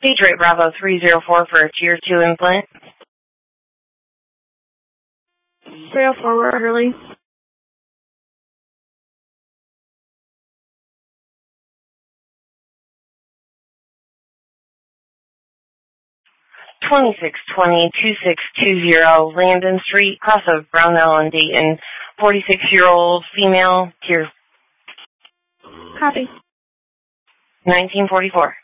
Detroit Bravo 304 for a Tier 2 implant. 304, where Hurley? $2620-2620 Landon Street, cross of Brownell and Dayton. 46-year-old female, Tier. Copy. 1944.